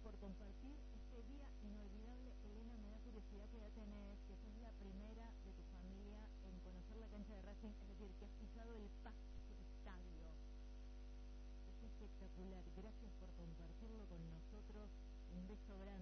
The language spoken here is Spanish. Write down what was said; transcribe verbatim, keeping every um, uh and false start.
por compartir este día inolvidable. Elena, me da curiosidad qué edad tenés, que sos la primera de tu familia en conocer la cancha de Racing, es decir, que has pisado el pasto estadio. Es espectacular, gracias por compartirlo con nosotros, un beso grande.